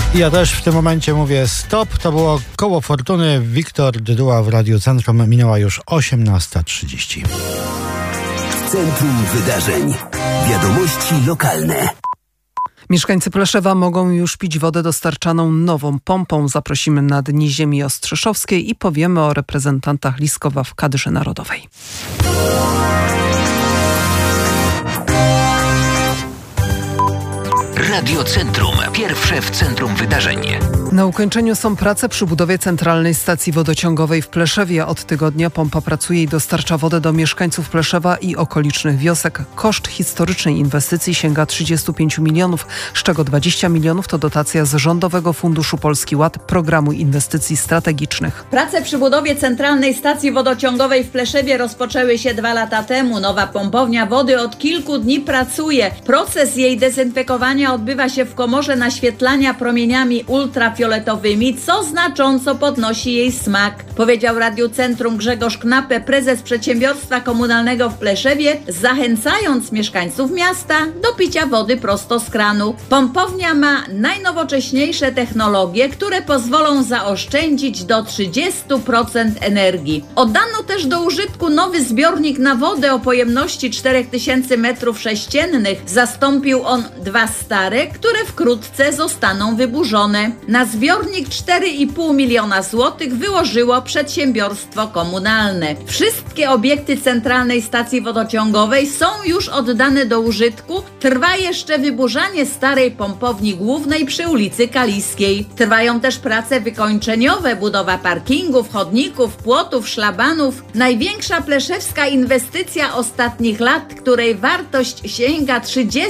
Ja też w tym momencie mówię stop. To było Koło Fortuny. Wiktor Dyduła w Radiu Centrum. Minęła już 18:30. Centrum Wydarzeń. Wiadomości lokalne. Mieszkańcy Pleszewa mogą już pić wodę dostarczaną nową pompą. Zaprosimy na Dni Ziemi Ostrzeszowskiej i powiemy o reprezentantach Liskowa w kadrze narodowej. Radio Centrum. Pierwsze w centrum wydarzeń. Na ukończeniu są prace przy budowie centralnej stacji wodociągowej w Pleszewie. Od tygodnia pompa pracuje i dostarcza wodę do mieszkańców Pleszewa i okolicznych wiosek. Koszt historycznej inwestycji sięga 35 milionów, z czego 20 milionów to dotacja z Rządowego Funduszu Polski Ład, Programu Inwestycji Strategicznych. Prace przy budowie centralnej stacji wodociągowej w Pleszewie rozpoczęły się 2 lata temu. Nowa pompownia wody od kilku dni pracuje. Proces jej dezynfekowania odbywa się w komorze naświetlania promieniami ultrafioletowymi, co znacząco podnosi jej smak, powiedział Radiu Centrum Grzegorz Knapę, prezes przedsiębiorstwa komunalnego w Pleszewie, zachęcając mieszkańców miasta do picia wody prosto z kranu. Pompownia ma najnowocześniejsze technologie, które pozwolą zaoszczędzić do 30% energii. Oddano też do użytku nowy zbiornik na wodę o pojemności 4000 m3. Zastąpił on 2 stare, które wkrótce zostaną wyburzone. Na zbiornik 4,5 miliona złotych wyłożyło przedsiębiorstwo komunalne. Wszystkie obiekty centralnej stacji wodociągowej są już oddane do użytku. Trwa jeszcze wyburzanie starej pompowni głównej przy ulicy Kaliskiej. Trwają też prace wykończeniowe, budowa parkingów, chodników, płotów, szlabanów. Największa pleszewska inwestycja ostatnich lat, której wartość sięga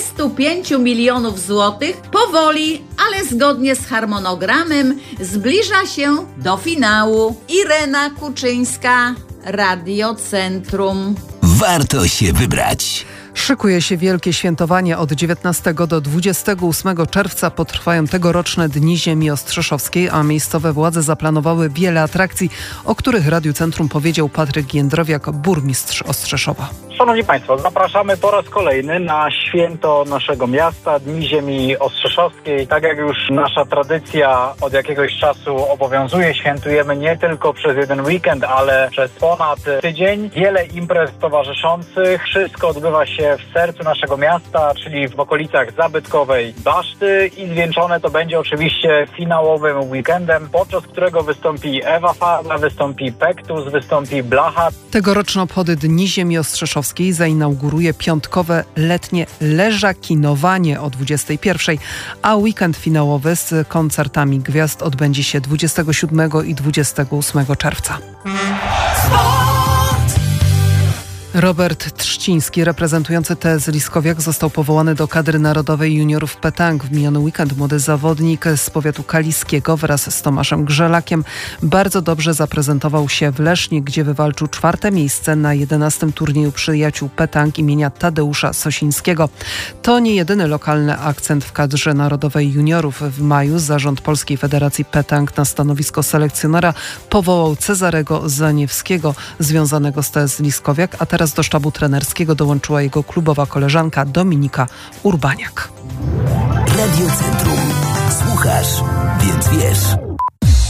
35 milionów złotych, powoli, ale zgodnie z harmonogramem zbliża się do finału. Irena Kuczyńska, Radio Centrum. Warto się wybrać. Szykuje się wielkie świętowanie. Od 19 do 28 czerwca potrwają tegoroczne Dni Ziemi Ostrzeszowskiej, a miejscowe władze zaplanowały wiele atrakcji, o których Radiu Centrum powiedział Patryk Jędrowiak, burmistrz Ostrzeszowa. Szanowni Państwo, zapraszamy po raz kolejny na święto naszego miasta, Dni Ziemi Ostrzeszowskiej. Tak jak już nasza tradycja od jakiegoś czasu obowiązuje, świętujemy nie tylko przez jeden weekend, ale przez ponad tydzień. Wiele imprez towarzyszących. Wszystko odbywa się w sercu naszego miasta, czyli w okolicach zabytkowej Baszty i zwieńczone to będzie oczywiście finałowym weekendem, podczas którego wystąpi Ewa Farna, wystąpi Pektus, wystąpi Blacha. Tegoroczne obchody Dni Ziemi Ostrzeszowskiej zainauguruje piątkowe letnie leżakinowanie o 21:00, a weekend finałowy z koncertami gwiazd odbędzie się 27 i 28 czerwca. Robert Trzciński, reprezentujący TS Liskowiak, został powołany do kadry narodowej juniorów Petang. W miniony weekend młody zawodnik z powiatu kaliskiego wraz z Tomaszem Grzelakiem bardzo dobrze zaprezentował się w Lesznie, gdzie wywalczył 4. miejsce na 11. turnieju przyjaciół Petang imienia Tadeusza Sosińskiego. To nie jedyny lokalny akcent w kadrze narodowej juniorów. W maju zarząd Polskiej Federacji Petang na stanowisko selekcjonera powołał Cezarego Zaniewskiego, związanego z TS Liskowiak, a teraz do sztabu trenerskiego dołączyła jego klubowa koleżanka Dominika Urbaniak. Radio Centrum. Słuchasz, więc wiesz.